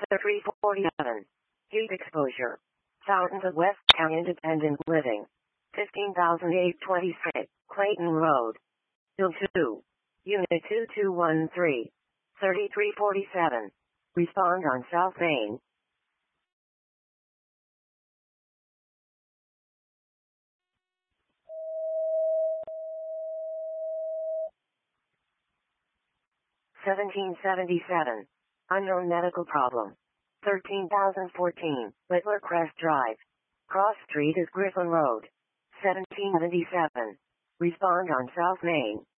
347. Heat exposure. Fountains of West Town Independent Living. 15,826. Clayton Road. Bill 2. Unit 2213. 3347. Respond on South Main. $17.77. Unknown medical problem. 13,014. Whittler Crest Drive. Cross Street is Griffin Road. $17.77. Respond on South Main.